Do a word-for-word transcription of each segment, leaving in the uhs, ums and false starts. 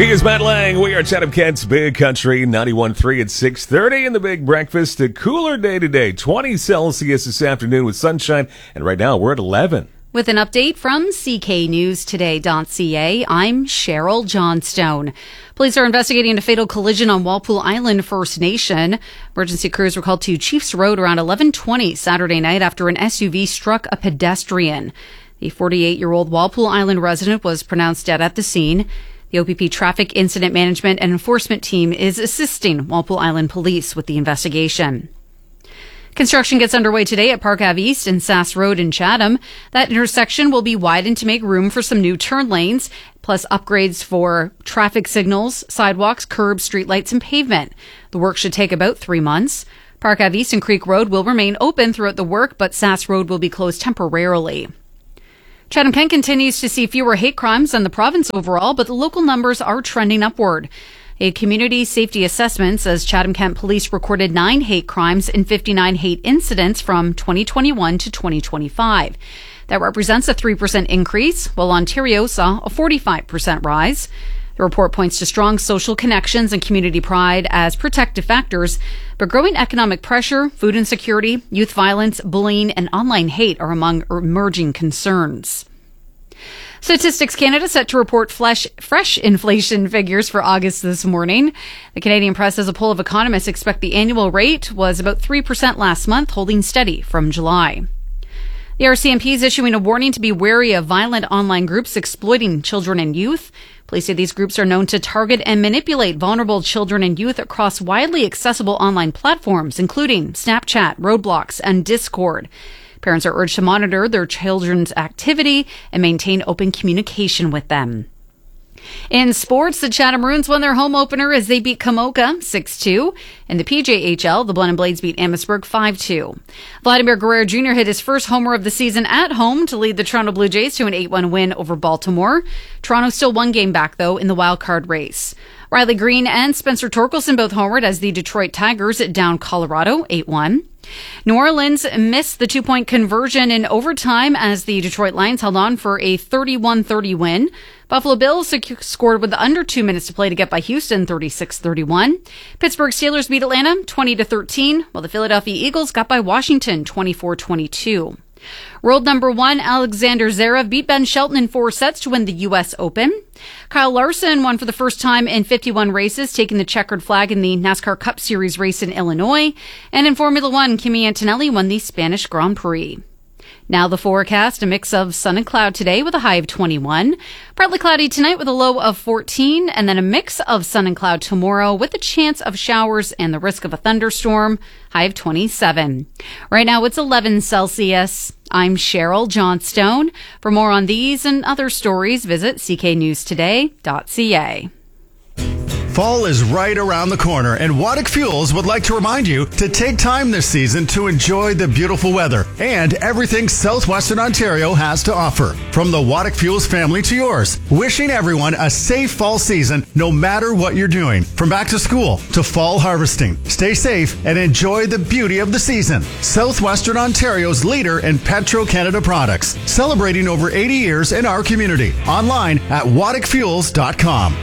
He is Matt Lang. We are Chatham Kent's Big Country ninety-one point three at six thirty in the Big Breakfast. A cooler day today, twenty Celsius this afternoon with sunshine, and right now we're at eleven. With an update from C K News Today dot C A, I'm Cheryl Johnstone. Police are investigating a fatal collision on Walpole Island First Nation. Emergency crews were called to Chiefs Road around eleven twenty Saturday night after an S U V struck a pedestrian. The forty-eight-year-old Walpole Island resident was pronounced dead at the scene. The O P P Traffic Incident Management and Enforcement Team is assisting Walpole Island Police with the investigation. Construction gets underway today at Park Ave East and Sass Road in Chatham. That intersection will be widened to make room for some new turn lanes, plus upgrades for traffic signals, sidewalks, curbs, streetlights, and pavement. The work should take about three months. Park Ave East and Creek Road will remain open throughout the work, but Sass Road will be closed temporarily. Chatham Kent continues to see fewer hate crimes than the province overall, but the local numbers are trending upward. A community safety assessment says Chatham Kent Police recorded nine hate crimes and fifty-nine hate incidents from twenty twenty-one to twenty twenty-five. That represents a three percent increase, while Ontario saw a forty-five percent rise. The report points to strong social connections and community pride as protective factors, but growing economic pressure, food insecurity, youth violence, bullying, and online hate are among emerging concerns. Statistics Canada set to report fresh, fresh inflation figures for August this morning. The Canadian Press says a poll of economists expect the annual rate was about three percent last month, holding steady from July. The R C M P is issuing a warning to be wary of violent online groups exploiting children and youth. Police say these groups are known to target and manipulate vulnerable children and youth across widely accessible online platforms, including Snapchat, Roblox, and Discord. Parents are urged to monitor their children's activity and maintain open communication with them. In sports, the Chatham Maroons won their home opener as they beat Kamoka six two. In the P J H L, the Blenheim Blades beat Amherstburg five two. Vladimir Guerrero Junior hit his first homer of the season at home to lead the Toronto Blue Jays to an eight one win over Baltimore. Toronto still one game back, though, in the wildcard race. Riley Green and Spencer Torkelson both homered as the Detroit Tigers down Colorado eight one. New Orleans missed the two-point conversion in overtime as the Detroit Lions held on for a thirty-one thirty win. Buffalo Bills secu- scored with under two minutes to play to get by Houston thirty-six thirty-one. Pittsburgh Steelers beat Atlanta twenty to thirteen, while the Philadelphia Eagles got by Washington twenty-four twenty-two. World number one Alexander Zverev beat Ben Shelton in four sets to win the U S Open. Kyle Larson won for the first time in fifty-one races, taking the checkered flag in the NASCAR Cup Series race in Illinois. And in Formula One, Kimi Antonelli won the Spanish Grand Prix. Now the forecast, a mix of sun and cloud today with a high of twenty-one. Partly cloudy tonight with a low of fourteen, and then a mix of sun and cloud tomorrow with a chance of showers and the risk of a thunderstorm, high of twenty-seven. Right now it's eleven Celsius. I'm Cheryl Johnstone. For more on these and other stories, visit C K News Today dot C A. Fall is right around the corner, and Waddick Fuels would like to remind you to take time this season to enjoy the beautiful weather and everything Southwestern Ontario has to offer. From the Waddick Fuels family to yours, wishing everyone a safe fall season no matter what you're doing. From back to school to fall harvesting, stay safe and enjoy the beauty of the season. Southwestern Ontario's leader in Petro-Canada products, celebrating over eighty years in our community. Online at waddick fuels dot com.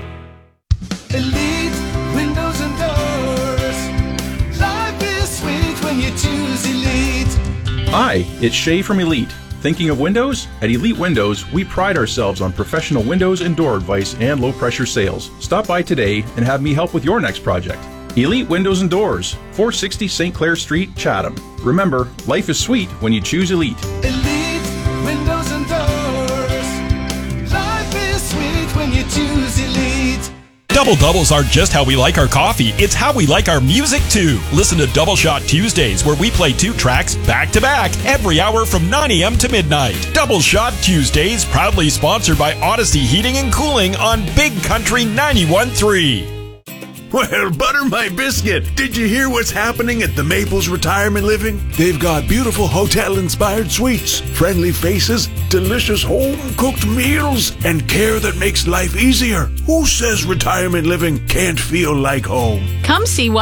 Elite Windows and Doors. Life is sweet when you choose Elite. Hi, it's Shay from Elite. Thinking of windows? At Elite Windows, we pride ourselves on professional windows and door advice and low-pressure sales. Stop by today and have me help with your next project. Elite Windows and Doors, four sixty Saint Clair Street, Chatham. Remember, life is sweet when you choose Elite. Elite Windows and Doors. Life is sweet when you choose Elite. Double doubles aren't just how we like our coffee, it's how we like our music too. Listen to Double Shot Tuesdays, where we play two tracks back to back every hour from nine a.m. to midnight. Double Shot Tuesdays, proudly sponsored by Odyssey Heating and Cooling on Big Country ninety-one point three. Well, butter my biscuit. Did you hear what's happening at the Maples Retirement Living? They've got beautiful hotel-inspired suites, friendly faces, delicious home-cooked meals, and care that makes life easier. Who says retirement living can't feel like home? Come see why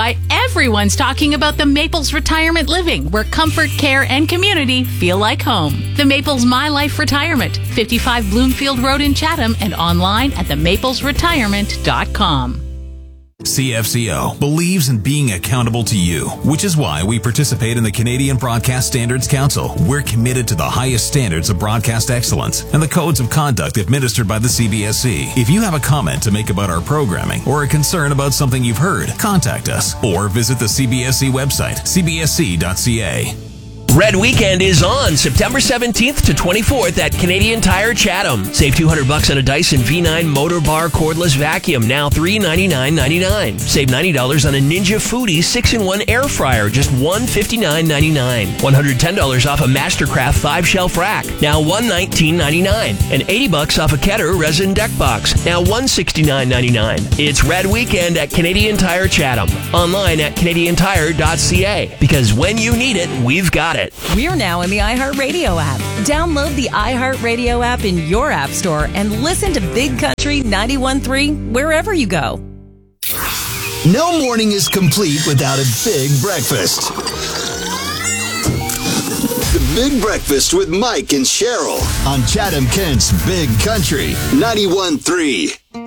Everyone's talking about the Maples Retirement Living, where comfort, care, and community feel like home. The Maples My Life Retirement, fifty-five Bloomfield Road in Chatham, and online at the maples retirement dot com. C F C O believes in being accountable to you, which is why we participate in the Canadian Broadcast Standards Council. We're committed to the highest standards of broadcast excellence and the codes of conduct administered by the C B S C. If you have a comment to make about our programming or a concern about something you've heard, contact us or visit the C B S C website, c b s c dot c a. Red Weekend is on September seventeenth to twenty-fourth at Canadian Tire Chatham. Save two hundred bucks on a Dyson V nine Motor Bar cordless vacuum, now three ninety-nine ninety-nine. Save ninety dollars on a Ninja Foodie six in one air fryer, just one fifty-nine ninety-nine. one hundred ten dollars off a Mastercraft five shelf rack, now one nineteen ninety-nine. And eighty bucks off a Ketter resin deck box, now one sixty-nine ninety-nine. It's Red Weekend at Canadian Tire Chatham. Online at canadian tire dot c a. Because when you need it, we've got it. We're now in the iHeartRadio app. Download the iHeartRadio app in your app store and listen to Big Country ninety-one point three wherever you go. No morning is complete without a big breakfast. The Big Breakfast with Mike and Cheryl on Chatham Kent's Big Country ninety-one point three.